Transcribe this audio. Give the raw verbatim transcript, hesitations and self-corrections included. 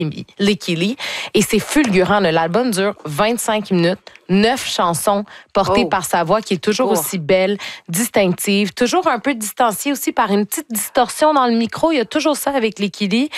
Licky Lee. Et c'est fulgurant. L'album dure vingt-cinq minutes, neuf chansons portées Oh. par sa voix qui est toujours Oh. aussi belle, distinctive, toujours un peu distanciée aussi par une petite distorsion dans le micro. Il y a toujours ça avec Licky Lee.